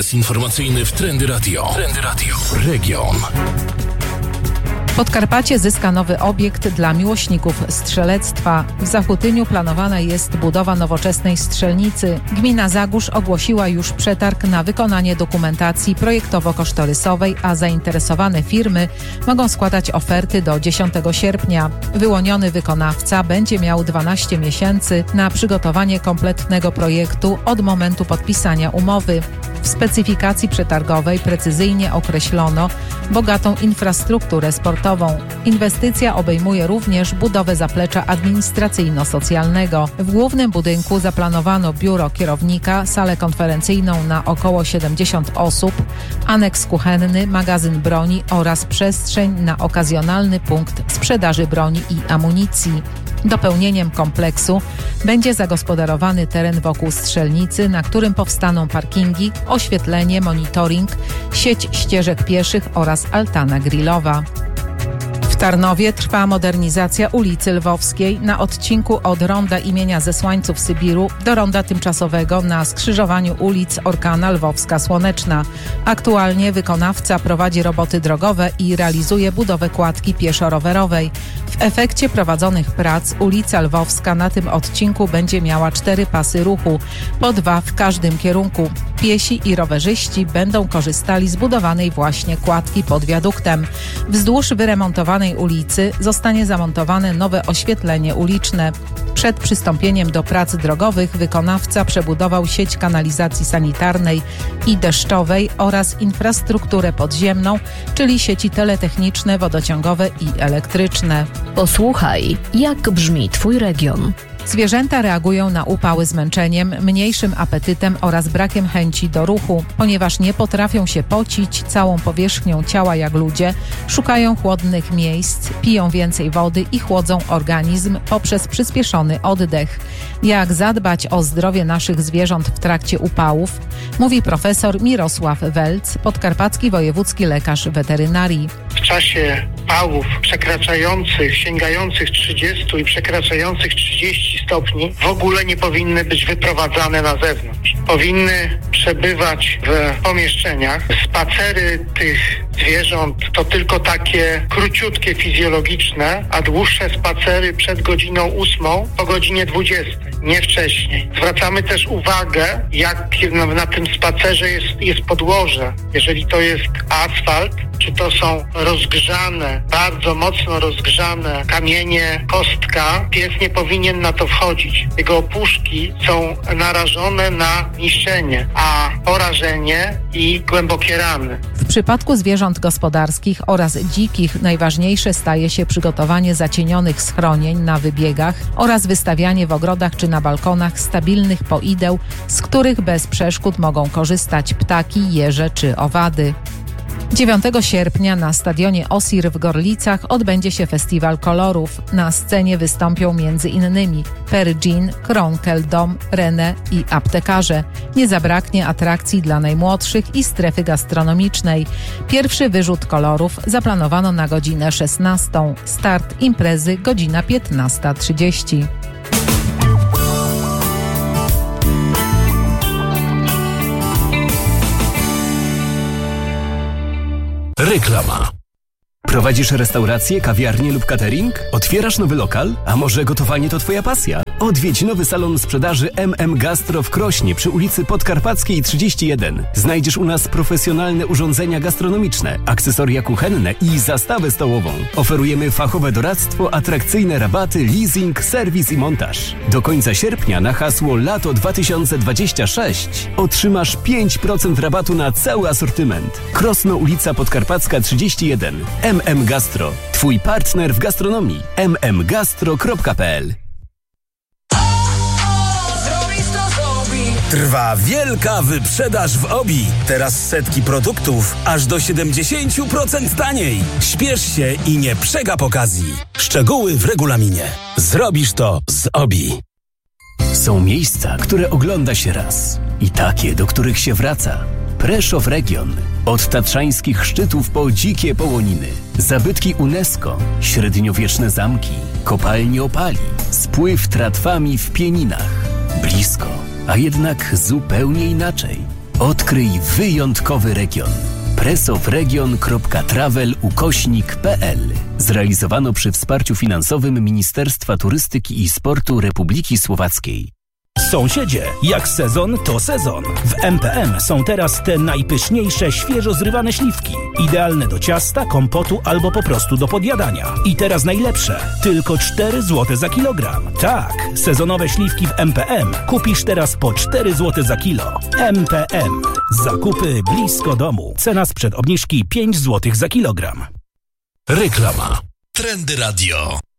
Ekspres informacyjny w Trendy Radio. Trendy Radio. Region. Podkarpacie zyska nowy obiekt dla miłośników strzelectwa. W Zachutyniu planowana jest budowa nowoczesnej strzelnicy. Gmina Zagórz ogłosiła już przetarg na wykonanie dokumentacji projektowo-kosztorysowej, a zainteresowane firmy mogą składać oferty do 10 sierpnia. Wyłoniony wykonawca będzie miał 12 miesięcy na przygotowanie kompletnego projektu od momentu podpisania umowy. W specyfikacji przetargowej precyzyjnie określono bogatą infrastrukturę sportową. Inwestycja obejmuje również budowę zaplecza administracyjno-socjalnego. W głównym budynku zaplanowano biuro kierownika, salę konferencyjną na około 70 osób, aneks kuchenny, magazyn broni oraz przestrzeń na okazjonalny punkt sprzedaży broni i amunicji. Dopełnieniem kompleksu będzie zagospodarowany teren wokół strzelnicy, na którym powstaną parkingi, oświetlenie, monitoring, sieć ścieżek pieszych oraz altana grillowa. W Tarnowie trwa modernizacja ulicy Lwowskiej na odcinku od ronda imienia Zesłańców Sybiru do ronda tymczasowego na skrzyżowaniu ulic Orkana Lwowska-Słoneczna. Aktualnie wykonawca prowadzi roboty drogowe i realizuje budowę kładki pieszo-rowerowej. W efekcie prowadzonych prac ulica Lwowska na tym odcinku będzie miała 4 pasy ruchu, po 2 w każdym kierunku. Piesi i rowerzyści będą korzystali z budowanej właśnie kładki pod wiaduktem. Wzdłuż wyremontowanej ulicy zostanie zamontowane nowe oświetlenie uliczne. Przed przystąpieniem do prac drogowych wykonawca przebudował sieć kanalizacji sanitarnej i deszczowej oraz infrastrukturę podziemną, czyli sieci teletechniczne, wodociągowe i elektryczne. Posłuchaj, jak brzmi Twój region. Zwierzęta reagują na upały zmęczeniem, mniejszym apetytem oraz brakiem chęci do ruchu. Ponieważ nie potrafią się pocić całą powierzchnią ciała jak ludzie, szukają chłodnych miejsc, piją więcej wody i chłodzą organizm poprzez przyspieszony oddech. Jak zadbać o zdrowie naszych zwierząt w trakcie upałów, mówi profesor Mirosław Welc, podkarpacki wojewódzki lekarz weterynarii. W czasie upałów sięgających 30 i przekraczających 30 stopni w ogóle nie powinny być wyprowadzane na zewnątrz. Powinny przebywać w pomieszczeniach. Spacery tych zwierząt to tylko takie króciutkie fizjologiczne, a dłuższe spacery przed godziną 8 po godzinie 20, nie wcześniej. Zwracamy też uwagę, jak na tym spacerze jest podłoże. Jeżeli to jest asfalt, czy to są rozgrzane, bardzo mocno rozgrzane kamienie, kostka, pies nie powinien na to wchodzić. Jego opuszki są narażone na niszczenie, a porażenie i głębokie rany. W przypadku zwierząt gospodarskich oraz dzikich najważniejsze staje się przygotowanie zacienionych schronień na wybiegach oraz wystawianie w ogrodach czy na balkonach stabilnych poideł, z których bez przeszkód mogą korzystać ptaki, jeże czy owady. 9 sierpnia na stadionie Osir w Gorlicach odbędzie się Festiwal Kolorów. Na scenie wystąpią m.in. Pergin, Kronkel Dom, René i aptekarze. Nie zabraknie atrakcji dla najmłodszych i strefy gastronomicznej. Pierwszy wyrzut kolorów zaplanowano na godzinę 16. Start imprezy godzina 15:30. Reklama. Prowadzisz restaurację, kawiarnię lub catering? Otwierasz nowy lokal? A może gotowanie to Twoja pasja? Odwiedź nowy salon sprzedaży MM Gastro w Krośnie przy ulicy Podkarpackiej 31. Znajdziesz u nas profesjonalne urządzenia gastronomiczne, akcesoria kuchenne i zastawę stołową. Oferujemy fachowe doradztwo, atrakcyjne rabaty, leasing, serwis i montaż. Do końca sierpnia na hasło Lato 2026 otrzymasz 5% rabatu na cały asortyment. Krosno, ulica Podkarpacka 31. MM Gastro. Twój partner w gastronomii. mmgastro.pl. Trwa wielka wyprzedaż w OBI. Teraz setki produktów aż do 70% taniej. Śpiesz się i nie przegap okazji. Szczegóły w regulaminie. Zrobisz to z OBI. Są miejsca, które ogląda się raz i takie, do których się wraca. Preszów Region. Od tatrzańskich szczytów po dzikie połoniny. Zabytki UNESCO, średniowieczne zamki, kopalnie opali, spływ tratwami w Pieninach. Blisko, a jednak zupełnie inaczej. Odkryj wyjątkowy region. presofregion.travel/pl. Zrealizowano przy wsparciu finansowym Ministerstwa Turystyki i Sportu Republiki Słowackiej. Sąsiedzie, jak sezon, to sezon. W MPM są teraz te najpyszniejsze, świeżo zrywane śliwki. Idealne do ciasta, kompotu albo po prostu do podjadania. I teraz najlepsze. Tylko 4 zł za kilogram. Tak, sezonowe śliwki w MPM kupisz teraz po 4 zł za kilo. MPM. Zakupy blisko domu. Cena sprzed obniżki 5 zł za kilogram. Reklama. Trendy Radio.